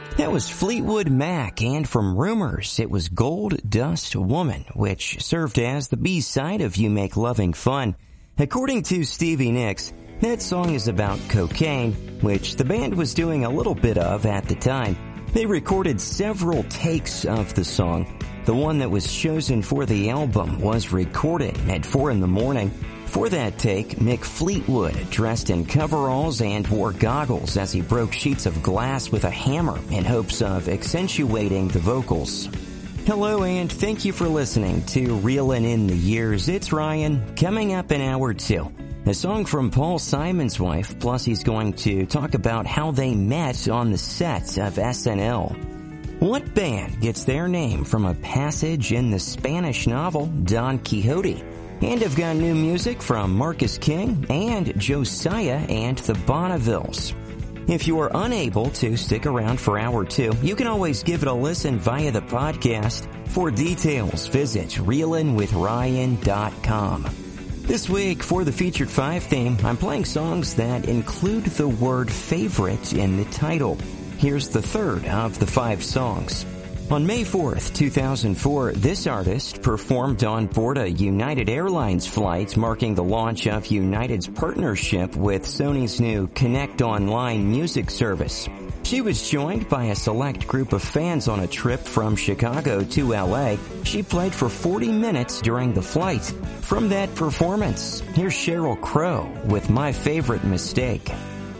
That was Fleetwood Mac, and from Rumors, it was Gold Dust Woman, which served as the B-side of You Make Loving Fun. According to Stevie Nicks, that song is about cocaine, which the band was doing a little bit of at the time. They recorded several takes of the song. The one that was chosen for the album was recorded at 4 in the morning. For that take, Mick Fleetwood dressed in coveralls and wore goggles as he broke sheets of glass with a hammer in hopes of accentuating the vocals. Hello and thank you for listening to Reelin' in the Years. It's Ryan. Coming up in hour 2, a song from Paul Simon's wife, plus he's going to talk about how they met on the set of SNL. What band gets their name from a passage in the Spanish novel Don Quixote? And I've got new music from Marcus King and Josiah and the Bonnevilles. If you are unable to stick around for hour 2, you can always give it a listen via the podcast. For details, visit reelinwithryan.com. This week, for the Featured 5 theme, I'm playing songs that include the word favorite in the title. Here's the third of the 5 songs. On May 4th, 2004, this artist performed on board a United Airlines flight marking the launch of United's partnership with Sony's new Connect Online music service. She was joined by a select group of fans on a trip from Chicago to LA. She played for 40 minutes during the flight. From that performance, here's Sheryl Crow with My Favorite Mistake.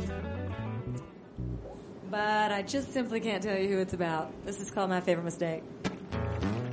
But I just simply can't tell you who it's about. This is called My Favorite Mistake.